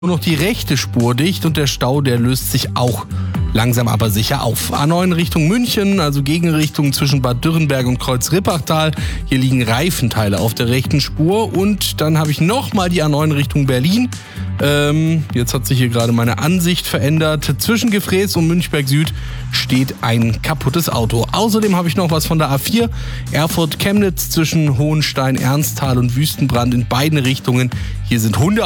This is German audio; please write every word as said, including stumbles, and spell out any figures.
Nur noch die rechte Spur dicht und der Stau, der löst sich auch langsam aber sicher auf. A neun Richtung München, also Gegenrichtung zwischen Bad Dürrenberg und Kreuz-Rippachtal. Hier liegen Reifenteile auf der rechten Spur. Und dann habe ich nochmal die A neun Richtung Berlin. Ähm, jetzt hat sich hier gerade meine Ansicht verändert. Zwischen Gefräß und Münchberg Süd steht ein kaputtes Auto. Außerdem habe ich noch was von der A vier. Erfurt-Chemnitz zwischen Hohenstein, Ernsthal und Wüstenbrand in beiden Richtungen. Hier sind Hunde